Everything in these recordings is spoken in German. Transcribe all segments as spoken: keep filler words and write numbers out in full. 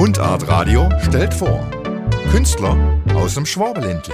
Mundart Radio stellt vor. Künstler aus dem Schwabenländle.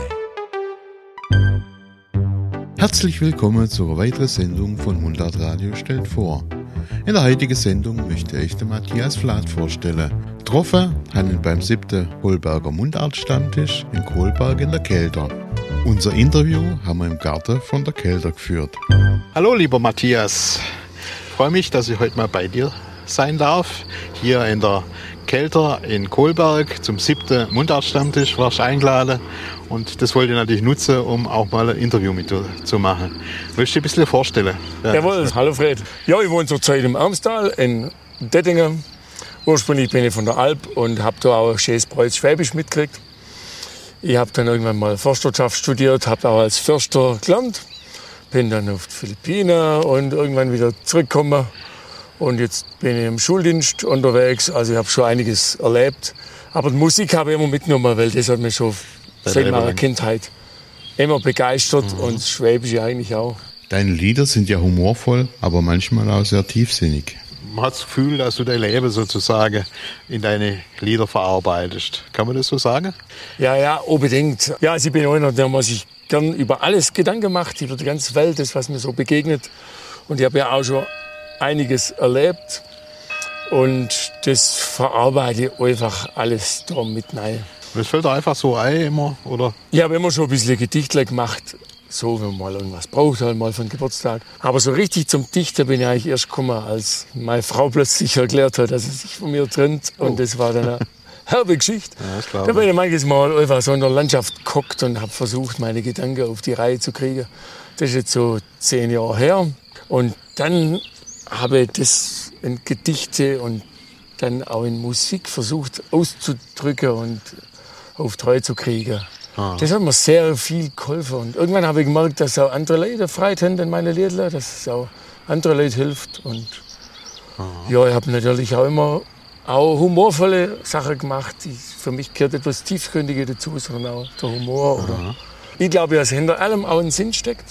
Herzlich willkommen zu einer weiteren Sendung von Mundart Radio stellt vor. In der heutigen Sendung möchte ich den Matthias Flath vorstellen. Getroffen haben ihn beim siebten Kolberger Mundart-Stammtisch in Kolberg in der Kelter. Unser Interview haben wir im Garten von der Kelter geführt. Hallo lieber Matthias, ich freue mich, dass ich heute mal bei dir sein darf. Hier in der Kelter in Kolberg zum siebten Mundart-Stammtisch warst du eingeladen. Und das wollte ich natürlich nutzen, um auch mal ein Interview mit dir zu machen. Willst du dir ein bisschen vorstellen? Ja. Jawohl, hallo Fred. Ja, ich wohne zurzeit im Armstal in Dettingen. Ursprünglich bin ich von der Alp und habe da auch schönes Preuß Schwäbisch mitgekriegt. Ich habe dann irgendwann mal Forstwirtschaft studiert, habe auch als Förster gelernt. Bin dann auf die Philippinen und irgendwann wieder zurückgekommen. Und jetzt bin ich im Schuldienst unterwegs, also ich habe schon einiges erlebt. Aber die Musik habe ich immer mitgenommen, weil das hat mich schon seit meiner Kindheit immer begeistert mhm. und das Schwäbische eigentlich auch. Deine Lieder sind ja humorvoll, aber manchmal auch sehr tiefsinnig. Man hat das Gefühl, dass du dein Leben sozusagen in deine Lieder verarbeitest. Kann man das so sagen? Ja, ja, unbedingt. Ja, also ich bin einer, der sich gern über alles Gedanken macht, über die ganze Welt, das, was mir so begegnet. Und ich habe ja auch schon einiges erlebt und das verarbeite ich einfach alles da mit rein. Und das fällt dir einfach so ein immer, oder? Ich habe immer schon ein bisschen Gedichte gemacht, so wenn man mal irgendwas braucht, halt mal für den Geburtstag. Aber so richtig zum Dichter bin ich eigentlich erst gekommen, als meine Frau plötzlich erklärt hat, dass sie sich von mir trennt. Oh. Und das war dann eine herbe Geschichte. Ja, da bin ich manches Mal einfach so in der Landschaft gehockt und habe versucht, meine Gedanken auf die Reihe zu kriegen. Das ist jetzt so zehn Jahre her. Und dann habe ich das in Gedichte und dann auch in Musik versucht auszudrücken und auf treu zu kriegen. Ah. Das hat mir sehr viel geholfen. Und irgendwann habe ich gemerkt, dass auch andere Leute Freude haben an meinen Liedern, dass es auch andere Leute hilft. Und ah. ja, ich habe natürlich auch immer auch humorvolle Sachen gemacht. Die, für mich gehört etwas Tiefgründiges dazu, sondern auch der Humor. Oder ich glaube, dass hinter allem auch ein Sinn steckt.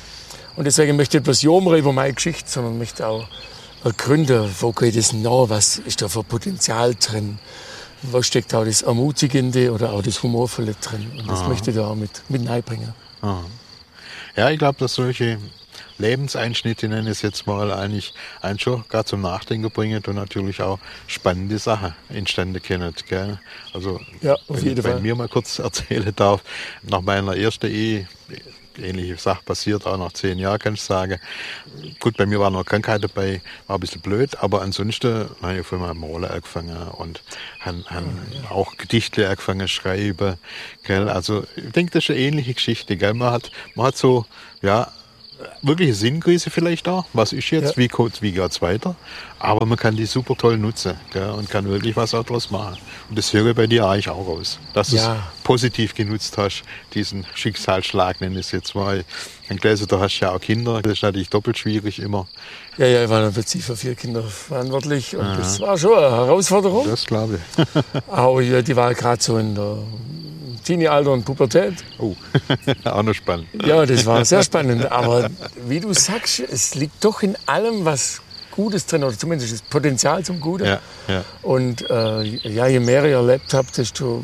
Und deswegen möchte ich etwas jammern über meine Geschichte, sondern möchte auch ergründen, wo geht es nach, was ist da für Potenzial drin, wo steckt auch das Ermutigende oder auch das Humorvolle drin. Und das Aha. möchte ich da auch mit, mit reinbringen. Aha. Ja, ich glaube, dass solche Lebenseinschnitte, nenne ich es jetzt mal, eigentlich einen schon gerade zum Nachdenken bringen und natürlich auch spannende Sachen entstanden können. Gell? Also, ja, auf wenn jeden ich Fall. bei mir mal kurz erzählen darf, nach meiner ersten Ehe, ähnliche Sache passiert, auch nach zehn Jahren, kann ich sagen. Gut, bei mir war noch Krankheit dabei, war ein bisschen blöd, aber ansonsten habe ich von meinem Malen angefangen und habe hab oh, ja. auch Gedichte angefangen zu schreiben. Gell? Also ich denke, das ist eine ähnliche Geschichte. Gell? Man hat, man hat so, ja, wirklich eine Sinnkrise vielleicht auch. Was ist jetzt? Ja. Wie, wie geht es weiter? Aber man kann die super toll nutzen, gell? Und kann wirklich was daraus machen. Und das höre ich bei dir eigentlich auch raus. Dass ja. du es positiv genutzt hast, diesen Schicksalsschlag, nenne ich es jetzt mal. Ich lese, du hast ja auch Kinder. Das ist natürlich doppelt schwierig immer. Ja, ja, ich war dann plötzlich für vier Kinder verantwortlich. Und Aha. das war schon eine Herausforderung. Das glaube ich. Aber ja, die war gerade so in der Teenie-Alter und Pubertät. Oh, auch noch spannend. Ja, das war sehr spannend. Aber wie du sagst, es liegt doch in allem was Gutes drin, oder zumindest das Potenzial zum Guten. Ja, ja. Und äh, ja, je mehr ich erlebt habe, desto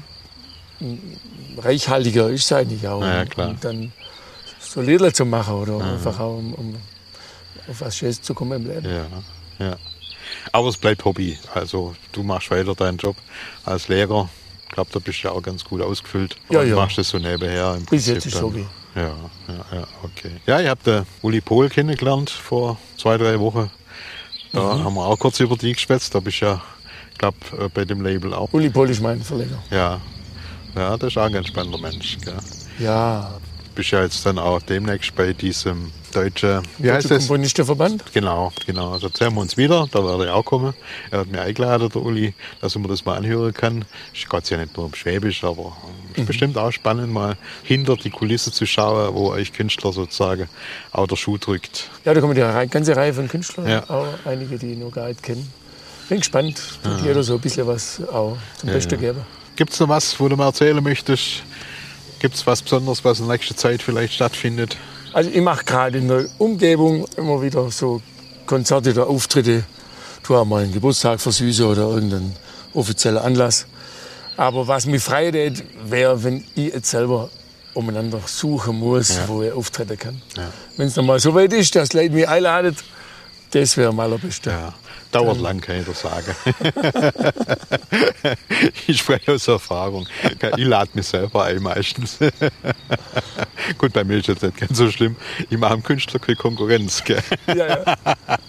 reichhaltiger ist es eigentlich auch. Ja, klar. Und dann so Lieder zu machen oder ja. einfach auch, um, um auf was Schönes zu kommen im Leben. Ja, ja. Aber es bleibt Hobby. Also du machst weiter deinen Job als Lehrer. Ich glaube, da bist du ja auch ganz gut ausgefüllt. Ja, und ja. machst das so nebenher. Im Bis jetzt ist Hobby. Ja, ja, ja, okay. Ja, ich habe den Uli Pohl kennengelernt vor zwei, drei Wochen. Da mhm. haben wir auch kurz über die geschwätzt. Da bist du ja, ich glaube, bei dem Label auch. Uli Pohl ist mein Verleger. Ja, ja, das ist auch ein ganz spannender Mensch. Gell? Ja. Du bist ja jetzt dann auch demnächst bei diesem deutschen, wie heißt das? Komponistenverband? Genau, genau. Also sehen wir uns wieder, da werde ich auch kommen. Er hat mir eingeladen, der Uli, dass man das mal anhören kann. Es geht ja nicht nur um Schwäbisch, aber es ist mhm. bestimmt auch spannend, mal hinter die Kulisse zu schauen, wo euch Künstler sozusagen auch der Schuh drückt. Ja, da kommen die ganze Reihe von Künstlern, ja. auch einige, die ich noch gar nicht kenne. Bin gespannt, tut jeder so ein bisschen was auch zum ja, Besten ja. geben. Gibt es noch was, wo du mir erzählen möchtest? Gibt es was Besonderes, was in nächster Zeit vielleicht stattfindet? Also ich mache gerade in der Umgebung immer wieder so Konzerte oder Auftritte. Tu auch mal einen Geburtstag versüßen oder irgendeinen offizieller Anlass. Aber was mich freut, wäre, wenn ich jetzt selber umeinander suchen muss, ja. wo ich auftreten kann. Ja. Wenn es dann mal so weit ist, dass Leute mich einladen, das wäre am allerbeste. Ja. Dauert lang, kann ich das sagen. Ich spreche aus Erfahrung. Ich lade mich selber ein meistens. Gut, bei mir ist das nicht ganz so schlimm. Ich mache dem Künstler keine Konkurrenz. Gell? Ja, ja.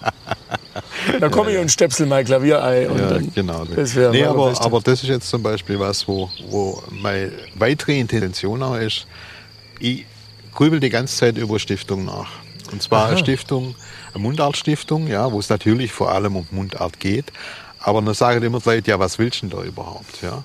Dann komme ich und stöpsel mein Klavier ein. Und ja, dann, genau. Das nee, aber, aber das ist jetzt zum Beispiel was, wo, wo meine weitere Intention auch ist. Ich grübel die ganze Zeit über Stiftung nach. Und zwar Aha. eine Stiftung, eine Mundartstiftung, ja, wo es natürlich vor allem um Mundart geht. Aber dann sagen immer die Leute, ja, was willst du denn da überhaupt? Ja?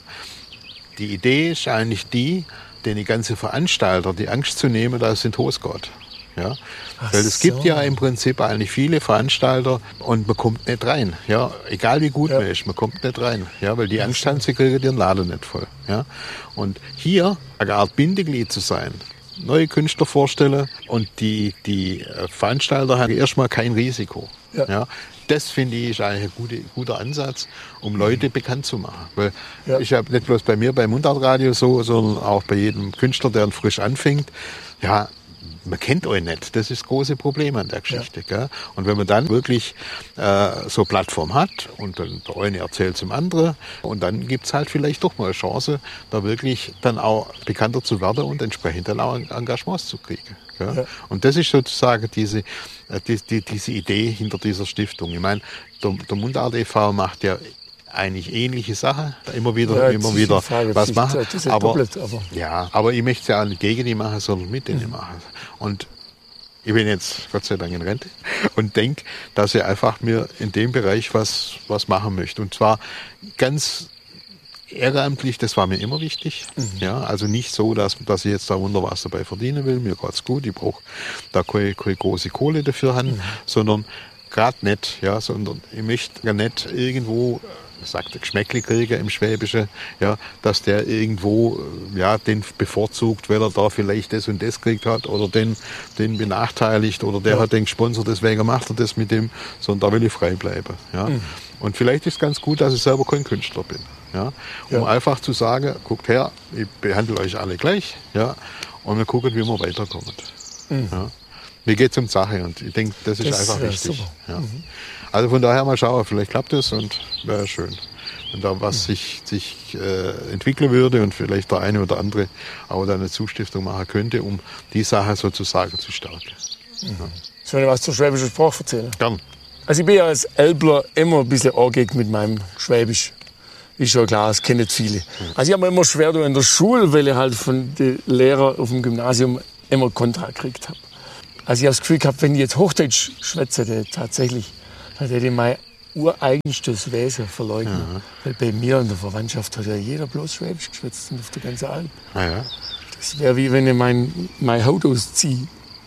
Die Idee ist eigentlich die, den die ganzen Veranstalter die Angst zu nehmen, da sind Hosgott. Ja? Weil es so. gibt ja im Prinzip eigentlich viele Veranstalter und man kommt nicht rein. Ja? Egal wie gut ja. man ist, man kommt nicht rein. Ja? Weil die Angst haben, sie kriegen ihren Laden nicht voll. Ja? Und hier eine Art Bindeglied zu sein, neue Künstler vorstellen und die, die Veranstalter haben erstmal kein Risiko. Ja. Ja, das finde ich ist eigentlich ein guter, guter Ansatz, um Leute bekannt zu machen. Weil ja. ich habe nicht bloß bei mir beim Mundartradio so, sondern auch bei jedem Künstler, der frisch anfängt. Ja, man kennt euch nicht. Das ist das große Problem an der Geschichte. Ja. Gell? Und wenn man dann wirklich äh, so eine Plattform hat und dann der eine erzählt zum anderen und dann gibt es halt vielleicht doch mal eine Chance, da wirklich dann auch bekannter zu werden und entsprechend dann auch Engagements zu kriegen. Gell? Ja. Und das ist sozusagen diese, äh, die, die, diese Idee hinter dieser Stiftung. Ich meine, der, der Mundart e V macht ja eigentlich ähnliche Sachen, immer wieder, ja, immer wieder Frage, was machen. Das ist aber, doppelt, aber. Ja, aber ich möchte es ja nicht gegen die machen, sondern mit denen mhm. machen. Und ich bin jetzt Gott sei Dank in Rente und denke, dass ich einfach mir in dem Bereich was, was machen möchte. Und zwar ganz ehrenamtlich, das war mir immer wichtig. Mhm. Ja, also nicht so, dass, dass ich jetzt da wunderbar was dabei verdienen will. Mir geht's gut, ich brauche da keine, keine große Kohle dafür haben, mhm. sondern gerade nicht, ja, sondern ich möchte ja nicht irgendwo, sagt der Geschmäckli kriegen im Schwäbischen, ja, dass der irgendwo ja, den bevorzugt, weil er da vielleicht das und das gekriegt hat oder den, den benachteiligt oder der ja. hat den gesponsert, deswegen macht er das mit dem, sondern da will ich frei bleiben. Ja. Mhm. Und vielleicht ist es ganz gut, dass ich selber kein Künstler bin. Ja, um ja. einfach zu sagen, guckt her, ich behandle euch alle gleich, ja, und wir gucken, wie wir weiterkommen. Mhm. Ja. Mir geht es um Sache und ich denke, das ist das einfach wichtig. Ja. Mhm. Also von daher mal schauen, vielleicht klappt es und wäre schön, wenn da was mhm. sich, sich äh, entwickeln würde und vielleicht der eine oder andere auch da eine Zustiftung machen könnte, um die Sache sozusagen zu stärken. Mhm. Ja. Soll ich was zur schwäbischen Sprache erzählen? Gern. Also ich bin ja als Elbler immer ein bisschen angehängt mit meinem Schwäbisch. Ist schon klar, das kennen viele. Mhm. Also ich habe mir immer schwer in der Schule, weil ich halt von den Lehrern auf dem Gymnasium immer Kontra gekriegt habe. Also ich habe das Gefühl gehabt, wenn ich jetzt Hochdeutsch schwätze, tatsächlich, dann hätte ich mein ureigenstes Wesen verleugnet. Ja. Weil bei mir in der Verwandtschaft hat ja jeder bloß Schwäbisch geschwätzt und auf der ganzen Alp. Ja. Das wäre wie wenn ich mein, mein Haut ausziehe.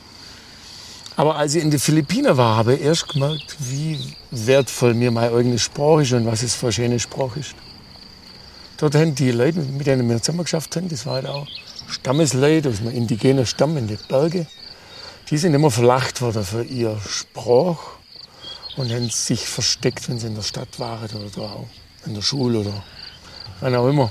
Aber als ich in den Philippinen war, habe ich erst gemerkt, wie wertvoll mir meine eigene Sprache ist und was es für eine schöne Sprache ist. Dort haben die Leute, mit denen wir zusammen geschafft haben, das war halt auch Stammesleute aus einem indigenen Stamm in den Bergen, die sind immer verlacht worden für ihre Sprache und haben sich versteckt, wenn sie in der Stadt waren oder da auch in der Schule oder wann auch immer.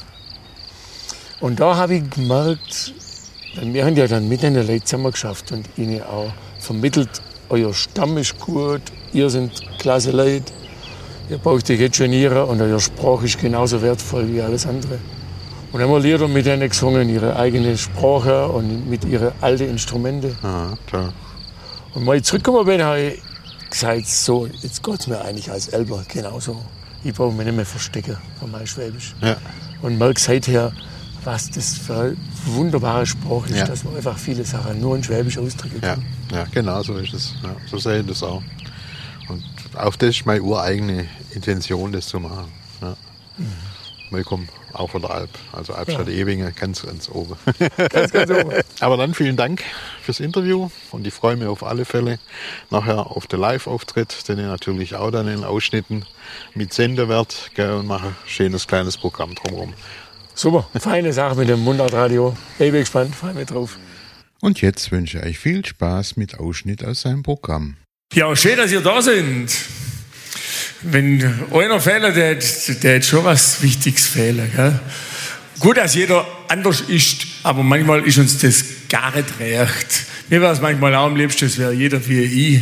Und da habe ich gemerkt, wir haben ja dann mit den Leuten zusammen geschafft und ihnen auch vermittelt, euer Stamm ist gut, ihr seid klasse Leute, ihr braucht euch nicht genieren und eure Sprache ist genauso wertvoll wie alles andere. Und dann haben wir Lieder mit denen gesungen, ihre eigene Sprache und mit ihren alten Instrumenten. Aha, klar. Und als ich zurückgekommen bin, habe ich gesagt, so, jetzt geht es mir eigentlich als Elber genauso. Ich brauche mich nicht mehr verstecken von meinem Schwäbisch. Ja. Und merke seither, was das für eine wunderbare Sprache ist, ja. dass man einfach viele Sachen nur in Schwäbisch ausdrücken kann. Ja, ja, genau so ist es. Ja, so sehe ich das auch. Und auch das ist meine ureigene Intention, das zu machen. Ja. Mhm. Ich komme auch von der Alp, also Albstadt ja. Ewingen, ganz, ganz oben. Ganz, ganz oben. Aber dann vielen Dank fürs Interview und ich freue mich auf alle Fälle nachher auf den Live-Auftritt, den ich natürlich auch dann in Ausschnitten mit senden werde und mache ein schönes kleines Programm drumherum. Super, feine Sache mit dem Mundartradio. Ich bin gespannt, freue mich drauf. Und jetzt wünsche ich euch viel Spaß mit Ausschnitt aus seinem Programm. Ja, schön, dass ihr da sind. wenn einer fehlt, der, der hat schon was Wichtiges fehlen. Gell? Gut, dass jeder anders ist, aber manchmal ist uns das gar nicht recht. Mir wäre es manchmal auch am liebsten, es wäre jeder wie ich.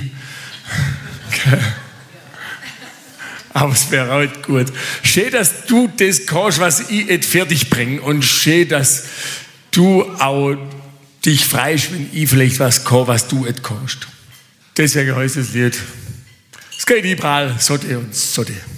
Aber es wäre auch nicht gut. Schön, dass du das kannst, was ich nicht fertig bringe. Und schön, dass du auch dich freust, wenn ich vielleicht was kann, was du nicht kannst. Deswegen heißt das Lied. Es geht überall, Sotte und Sotte.